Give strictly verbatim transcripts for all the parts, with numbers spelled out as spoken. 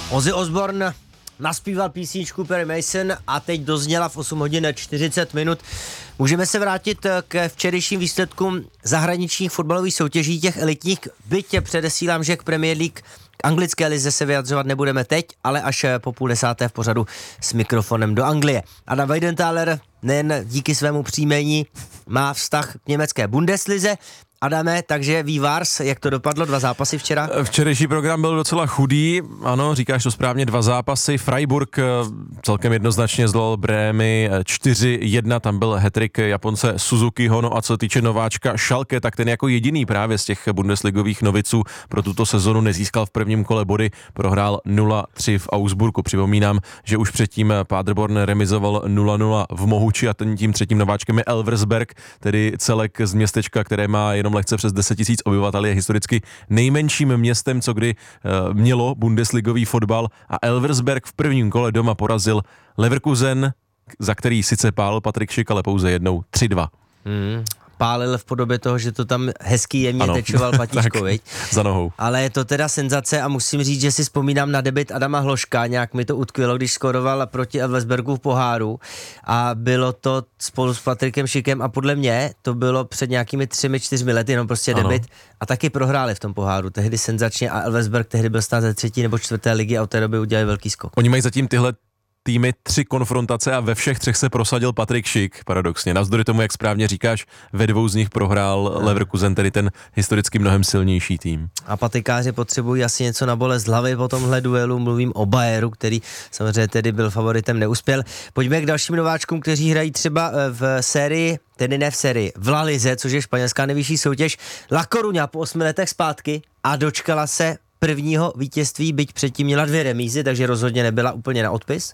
Ozzy Osbourne naspíval písničku Perry Mason a teď dozněla v osm hodin čtyřicet minut. Můžeme se vrátit k včerejším výsledkům zahraničních fotbalových soutěží, těch elitních, byť předesílám, že k Premier League, k anglické lize se vyjadřovat nebudeme teď, ale až po půl desáté v pořadu s mikrofonem do Anglie. Adam Weidenthaler nejen díky svému příjmení má vztah k německé Bundeslize. Adame, takže Vývars, jak to dopadlo, dva zápasy včera? Včerejší program byl docela chudý, ano, říkáš to správně, dva zápasy. Freiburg celkem jednoznačně zdolal Brémy čtyři jedna, tam byl hat-trick Japonce Suzukiho, no a co týče nováčka Schalke, tak ten jako jediný právě z těch bundesligových noviců pro tuto sezonu nezískal v prvním kole body, prohrál nula tři v Augsburgu. Připomínám, že už předtím Paderborn remizoval nula nula v Mohuči a ten tím třetím nováčkem je Elversberg, tedy celek z městečka, které má jenom lehce přes deset tisíc obyvatel, je historicky nejmenším městem, co kdy uh, mělo bundesligový fotbal, a Elversberg v prvním kole doma porazil Leverkusen, za který sice pálil Patrik Schick, ale pouze jednou tři dva. Hmm. Pálil v podobě toho, že to tam hezký jemně ano. tečoval patíčkou, viď? Za nohou. Ale je to teda senzace a musím říct, že si vzpomínám na debut Adama Hloška, nějak mi to utkvělo, když skoroval proti Elversbergu v poháru a bylo to spolu s Patrikem Schickem a podle mě to bylo před nějakými třemi, čtyřmi lety, jenom prostě ano. debut a taky prohráli v tom poháru, tehdy senzačně a Elversberg tehdy byl stát ze třetí nebo čtvrté ligy a od té doby udělali velký skok. Oni mají zatím tyhle týmy tři konfrontace a ve všech třech se prosadil Patrik Schick, paradoxně. Navzdory tomu, jak správně říkáš, ve dvou z nich prohrál no. Leverkusen, tedy ten historicky mnohem silnější tým. A patikáři potřebují asi něco na bolest hlavy po tomhle duelu, mluvím o Bayeru, který samozřejmě tedy byl favoritem, neuspěl. Pojďme k dalším nováčkům, kteří hrají třeba v sérii, tedy ne v sérii, v La Lize, což je španělská nejvyšší soutěž. La Coruña po osmi letech zpátky a dočkala se prvního vítězství, byť předtím měla dvě remízy, takže rozhodně nebyla úplně na odpis.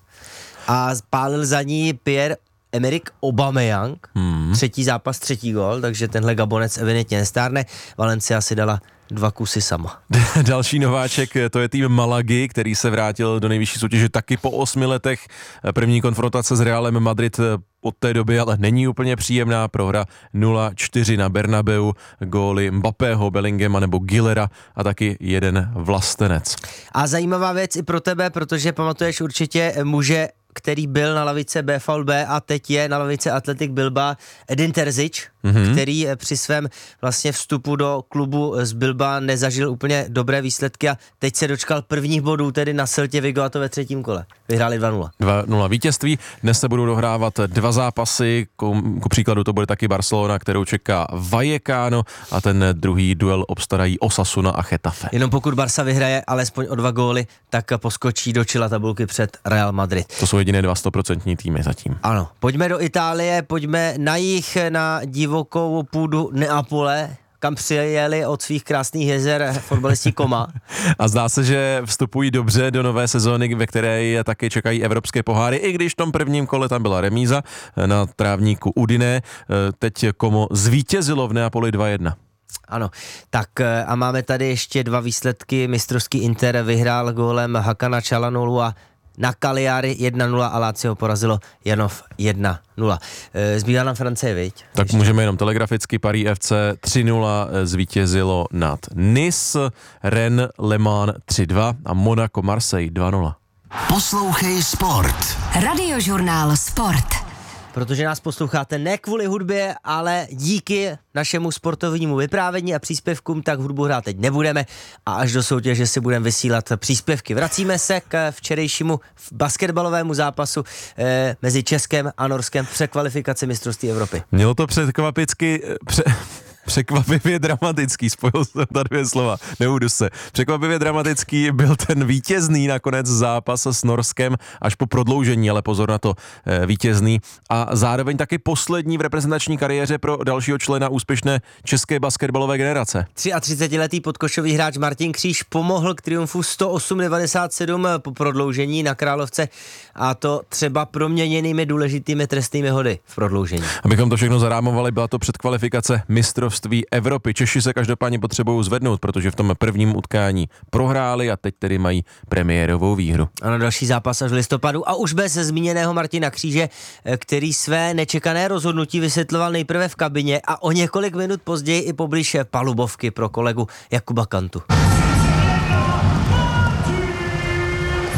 A pálil za ní Pierre-Emerick Aubameyang, hmm. třetí zápas, třetí gól, takže tenhle Gabonec evidentně nestárne. Valencia si dala dva kusy sama. Další nováček, to je tým Malagy, který se vrátil do nejvyšší soutěže taky po osmi letech. První konfrontace s Realem Madrid od té doby ale není úplně příjemná, prohra nula čtyři na Bernabeu, góly Mbappého, Bellingema nebo Gillera a taky jeden vlastenec. A zajímavá věc i pro tebe, protože pamatuješ určitě muže, který byl na lavice B V B a teď je na lavice Athletic Bilbao, Edin Terzic, mm-hmm. který při svém vlastně vstupu do klubu z Bilbao nezažil úplně dobré výsledky a teď se dočkal prvních bodů, tedy na Celtě Vigo, a to ve třetím kole. Vyhráli dva nula. dva nula vítězství. Dnes se budou dohrávat dva zápasy, ku příkladu to bude taky Barcelona, kterou čeká Vallecano, a ten druhý duel obstarají Osasuna a Getafe. Jenom pokud Barca vyhraje alespoň o dva góly, tak poskočí do čela tabulky před Real Madrid. To jsou jediné dva stoprocentní týmy zatím. Ano, pojďme do Itálie, pojďme na jih, na divokou půdu Neapole, kam přijeli od svých krásných jezer fotbalisti Koma. A zdá se, že vstupují dobře do nové sezóny, ve které je taky čekají evropské poháry, i když v tom prvním kole tam byla remíza na trávníku Udine. Teď Como zvítězilo v Neapoli dva jedna. Ano, tak a máme tady ještě dva výsledky. Mistrovský Inter vyhrál gólem Hakana Çalhanoğlu a na Cagliari jedna nula a Lazio porazilo Janov jedna nula. Zbývá nám Francie, viď? Tak ještě můžeme jenom telegraficky. Paris F C tři nula zvítězilo nad Nice, Rennes Le Mans tři dva a Monaco Marseille dva nula. Poslouchej Sport. Radiožurnál Sport. Protože nás posloucháte ne kvůli hudbě, ale díky našemu sportovnímu vyprávění a příspěvkům, tak hudbu hrát teď nebudeme a až do soutěže si budeme vysílat příspěvky. Vracíme se k včerejšímu basketbalovému zápasu eh, mezi Českem a Norskem v překvalifikaci mistrovství Evropy. Mělo to překvapicky... Pře... Překvapivě dramatický, spojil jsem ta dvě slova, neudu se. Překvapivě dramatický byl ten vítězný nakonec zápas s Norskem až po prodloužení, ale pozor na to, vítězný a zároveň taky poslední v reprezentační kariéře pro dalšího člena úspěšné české basketbalové generace. třiatřicetiletý podkošový hráč Martin Kříž pomohl k triumfu sto osm devadesát sedm po prodloužení na Královce, a to třeba proměněnými důležitými trestnými hody v prodloužení. Abychom to všechno zarámovali, byla to předkvalifikace mistrovství Evropy. Češi se každopádně potřebují zvednout, protože v tom prvním utkání prohráli a teď tedy mají premiérovou výhru. Ano, další zápas až v listopadu a už bez zmíněného Martina Kříže, který své nečekané rozhodnutí vysvětloval nejprve v kabině a o několik minut později i poblíž palubovky pro kolegu Jakuba Kantu.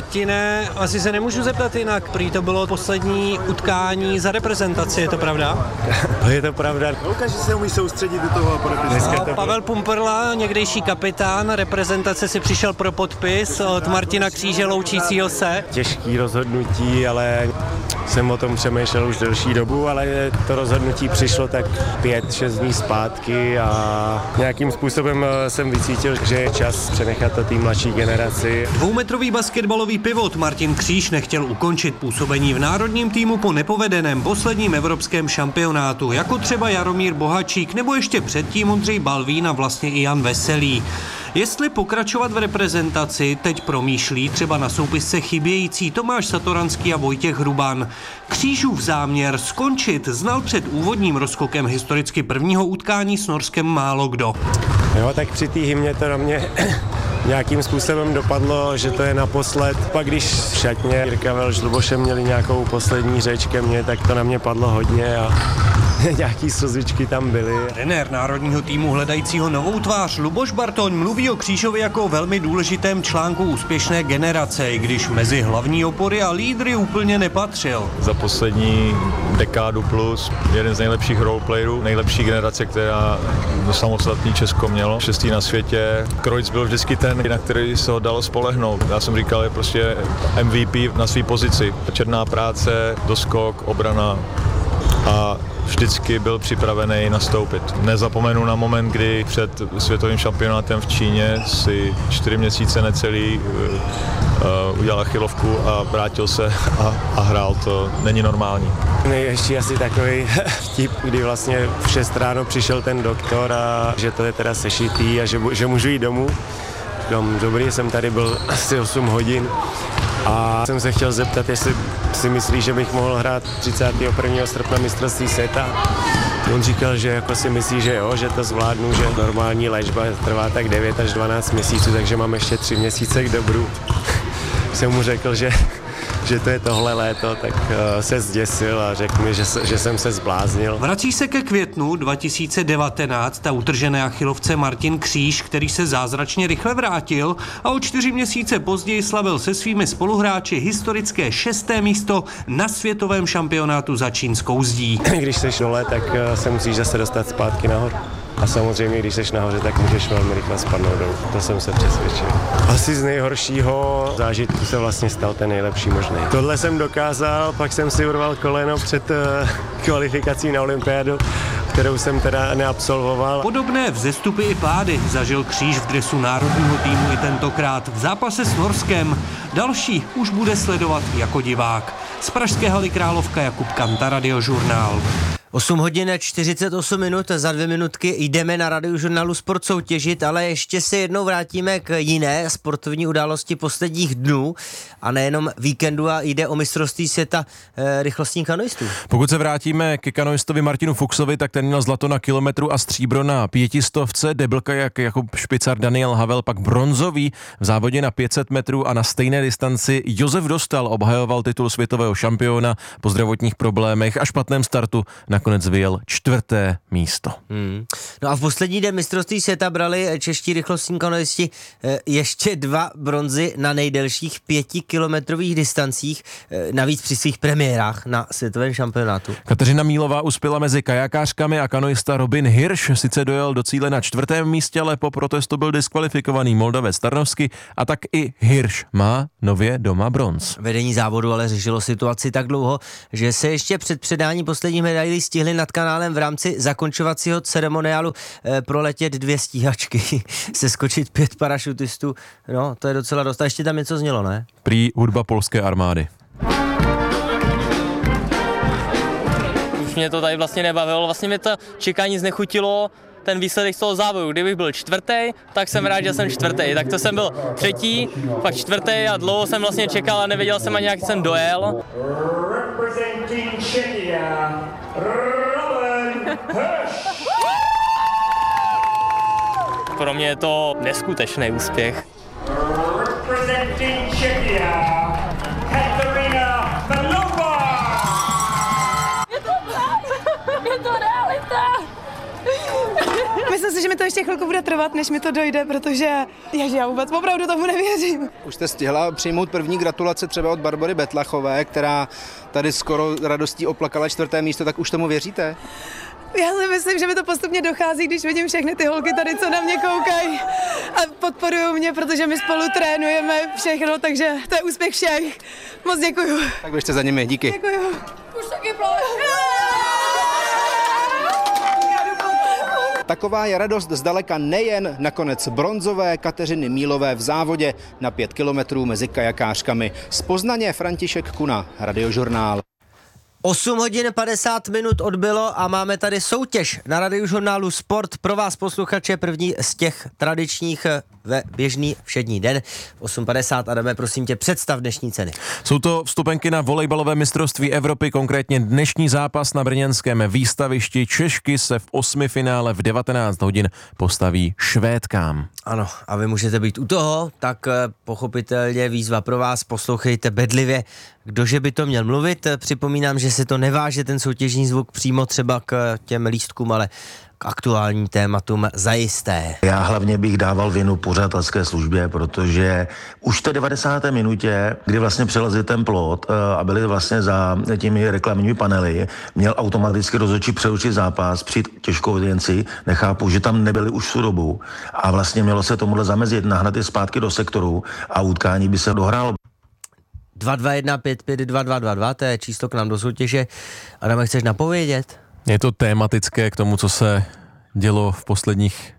Martine, asi se nemůžu zeptat jinak, prý to bylo poslední utkání za reprezentaci, je to pravda? Je to pravda. Lukáš, že se umí soustředit do toho a podepisovat. No, Pavel Pumperla, někdejší kapitán reprezentace, si přišel pro podpis od Martina Kříže loučícího se. Těžký rozhodnutí, ale jsem o tom přemýšlel už delší dobu, ale to rozhodnutí přišlo tak pět, šest dní zpátky a nějakým způsobem jsem vycítil, že je čas přenechat to té mladší generaci. Dvoumetrový basketbalový pivot Martin Kříž nechtěl ukončit působení v národním týmu po nepovedeném posledním evropském šampionátu, jako třeba Jaromír Bohačík nebo ještě předtím Ondřej Balvín a vlastně i Jan Veselý. Jestli pokračovat v reprezentaci, teď promýšlí třeba na soupisce chybějící Tomáš Satoranský a Vojtěch Hruban. Křížův záměr skončit znal před úvodním rozskokem historicky prvního utkání s Norskem málo kdo. Jo, tak při té hymně to na mě nějakým způsobem dopadlo, že to je naposled. Pak když v šatně Jirka Velš s Lubošem měli nějakou poslední řeč ke mně, tak to na mě padlo hodně a nějaký slzičky tam byly. Trenér národního týmu hledajícího novou tvář Luboš Bartoň mluví o Křížovi jako o velmi důležitém článku úspěšné generace, i když mezi hlavní opory a lídry úplně nepatřil. Za poslední dekádu plus jeden z nejlepších roleplayerů, nejlepší generace, která samostatný Česko mělo, šestý na světě. Krojc byl vždycky ten, na který se ho dalo spolehnout. Já jsem říkal, je prostě M V P na své pozici. Černá práce, doskok, obrana a vždycky byl připravený nastoupit. Nezapomenu na moment, kdy před světovým šampionátem v Číně si čtyři měsíce necelý uh, udělal achilovku a vrátil se a, a hrál. To není normální. Ještě asi takový vtip, kdy vlastně v šest ráno přišel ten doktor a že to je teda sešitý a že, že můžu jít domů. Říkám, dobrý, jsem tady byl asi osm hodin. A jsem se chtěl zeptat, jestli si myslí, že bych mohl hrát třicátého prvního srpna mistrovství světa. On říkal, že jako si myslí, že jo, že to zvládnu, že normální léčba trvá tak devět až dvanáct měsíců, takže mám ještě tři měsíce k dobru. Jsem mu řekl, že, že to je tohle léto, tak uh, se zděsil a řekl mi, že, že jsem se zbláznil. Vrací se ke květnu dva tisíce devatenáct a utržené achilovce Martin Kříž, který se zázračně rychle vrátil a o čtyři měsíce později slavil se svými spoluhráči historické šesté místo na světovém šampionátu za čínskou zdí. Když jsi dole, tak uh, se musíš zase dostat zpátky nahoru. A samozřejmě, když jsi nahoře, tak můžeš velmi rychle spadnout dolů. To jsem se přesvědčil. Asi z nejhoršího zážitku se vlastně stal ten nejlepší možný. Tohle jsem dokázal, pak jsem si urval koleno před uh, kvalifikací na olympiádu, kterou jsem teda neabsolvoval. Podobné vzestupy i pády zažil Kříž v dresu národního týmu i tentokrát v zápase s Norskem. Další už bude sledovat jako divák. Z pražské haly Královka Jakub Kanta, Radiožurnál. osm hodin čtyřicet osm minut, za dvě minutky jdeme na Radiožurnálu Sport soutěžit, ale ještě se jednou vrátíme k jiné sportovní události posledních dnů a nejenom víkendu a jde o mistrovství světa e, rychlostních kanoistů. Pokud se vrátíme ke kanoistovi Martinu Fuchsovi, tak ten měl zlato na kilometru a stříbro na pětistovce, deblka jak Jakub Špicar, Daniel Havel, pak bronzový v závodě na pět set metrů a na stejné distanci Josef Dostal obhajoval titul světového šampiona po zdravotních problémech a špatném startu nakonec vyjel čtvrté místo. Hmm. No a v poslední den mistrovství světa brali čeští rychlostní kanoisti e, ještě dva bronzy na nejdelších pětikilometrových distancích, e, navíc při svých premiérách na světovém šampionátu. Kateřina Mílová uspěla mezi kajakářkami a kanoista Robin Hirsch sice dojel do cíle na čtvrtém místě, ale po protestu byl diskvalifikovaný Moldavec Tarnovsky a tak i Hirsch má nově doma bronz. Vedení závodu ale řešilo situaci tak dlouho, že se ještě před předání posledních medailí stihli nad kanálem v rámci zakončovacího ceremoniálu e, proletět dvě stíhačky, seskočit pět parašutistů, no to je docela dost. A ještě tam něco znělo, ne? Prý hudba polské armády. Už mě to tady vlastně nebavilo, vlastně mě to čekání znechutilo, ten výsledek z toho závodu. Kdybych byl čtvrtý, tak jsem rád, že jsem čtvrtý. Tak to jsem byl třetí, pak čtvrtý a dlouho jsem vlastně čekal a nevěděl jsem ani, jak jsem dojel. Pro mě je to neskutečný úspěch. Je to realita! My myslím si, že mi to ještě chvilku bude trvat, než mi to dojde, protože ježi, já vůbec opravdu tomu nevěřím. Už jste stihla přijmout první gratulace třeba od Barbory Betlachové, která tady skoro radostí oplakala čtvrté místo, tak už tomu věříte? Já si myslím, že mi to postupně dochází, když vidím všechny ty holky tady, co na mě koukají a podporují mě, protože my spolu trénujeme všechno, takže to je úspěch všech. Moc děkuju. Tak běžte za nimi, díky. Děkuju. Už taky plánu. Taková je radost zdaleka nejen nakonec bronzové Kateřiny Mílové v závodě na pět kilometrů mezi kajakářkami. Z Poznaně František Kuna, Radiožurnál. osm hodin padesát minut odbylo a máme tady soutěž na Radiožurnálu Sport pro vás posluchače, první z těch tradičních ve běžný všední den. osm padesát, Adame, prosím tě, představ dnešní ceny. Jsou to vstupenky na volejbalové mistrovství Evropy, konkrétně dnešní zápas na brněnském výstavišti. Češky se v osmifinále v devatenáct hodin postaví Švédkám. Ano, a vy můžete být u toho, tak pochopitelně výzva pro vás, poslouchejte bedlivě, kdože by to měl mluvit. Připomínám, že se to neváže ten soutěžní zvuk přímo třeba k těm lístkům, ale k aktuálním tématům zajisté. Já hlavně bych dával vinu pořadatelské službě, protože už v té devadesáté minutě, kdy vlastně přelezli ten plot a byli vlastně za těmi reklamními panely, měl automaticky rozhodčí přerušit zápas při těžkou evidenci. Nechápu, že tam nebyli už v dobu a vlastně mělo se tomuhle zamezit, nahnat je zpátky do sektoru a utkání by se dohrálo. dva dva jedna pět pět dva dva dva dva, to je číslo k nám do soutěže. Adame, chceš napovědět? Je to tématické k tomu, co se dělo v posledních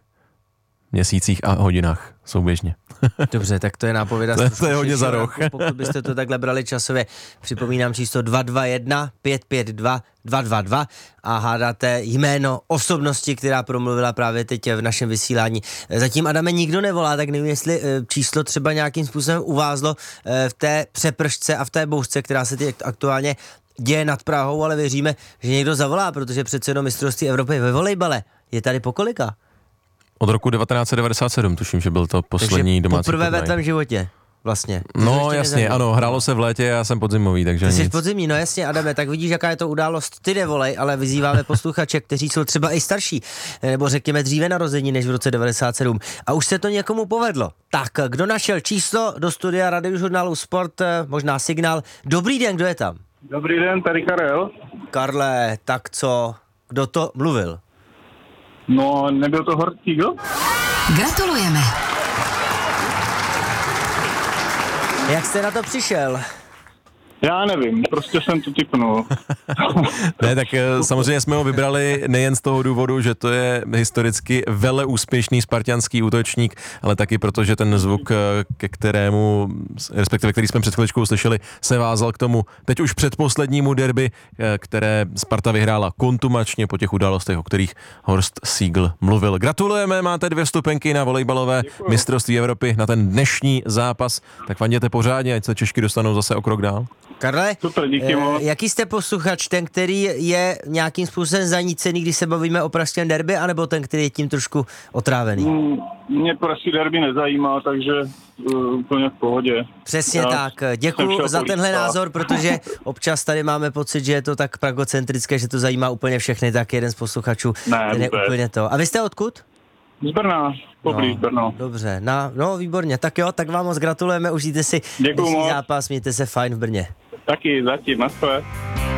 měsících a hodinách souběžně. Dobře, tak to je nápověda. To, to je hodně za roh. Pokud byste to takhle brali časově, připomínám číslo dva dva jedna pět pět dva dva dva dva a hádáte jméno osobnosti, která promluvila právě teď v našem vysílání. Zatím, Adame, nikdo nevolá, tak nevím, jestli číslo třeba nějakým způsobem uvázlo v té přepršce a v té bouřce, která se teď aktuálně děje nad Prahou, ale věříme, že někdo zavolá, protože přece jenom mistrovství Evropy ve volejbale je tady po kolika? Od roku devatenáct set devadesát sedm, tuším, že byl to poslední takže domácí poprvé turnaj. ve tvém životě, vlastně. Ty No jasně, ano, hrálo se v létě, já jsem podzimový, takže Ty nic. jsi podzimní, no jasně, Adame, tak vidíš, jaká je to událost, ty nevolej, ale vyzýváme posluchače, kteří jsou třeba i starší, nebo řekněme dříve narození než v roce devadesát sedm. A už se to někomu povedlo. Tak, kdo našel číslo do studia Radiožurnálu Sport, možná signál. Dobrý den, kdo je tam? Dobrý den, tady Karel. Karle, tak co, kdo to mluvil? No, nebyl to Horst Siegel? Gratulujeme. Jak jste na to přišel? Já nevím, prostě jsem to tipnul. Ne, tak samozřejmě jsme ho vybrali nejen z toho důvodu, že to je historicky veleúspěšný spartanský útočník, ale taky proto, že ten zvuk, ke kterému, respektive který jsme před chviličkou slyšeli, se vázal k tomu teď už předposlednímu derby, které Sparta vyhrála kontumačně po těch událostech, o kterých Horst Siegel mluvil. Gratulujeme, máte dvě vstupenky na volejbalové Děkuju. mistrovství Evropy na ten dnešní zápas, tak fanděte pořádně, ať se Češky dostanou zase o krok dál. Karle, Super, díky eh, moc. jaký jste posluchač, ten, který je nějakým způsobem zanícený, když se bavíme o pražském derby, anebo ten, který je tím trošku otrávený? Mm, mě pražský derby nezajímá, takže uh, úplně v pohodě. Přesně Já tak, děkuju za tenhle políčka. názor, protože občas tady máme pocit, že je to tak pragocentrické, že to zajímá úplně všechny, tak jeden z posluchačů, Ne, ten je vůbec. úplně to. A vy jste odkud? Z Brna, poblíž No, Brno. Dobře, na, no výborně, tak jo, tak vám moc gratulujeme, užijte si Děkuju dnešní moc. zápas, mějte se fajn v Brně. Taky zatím, naschle.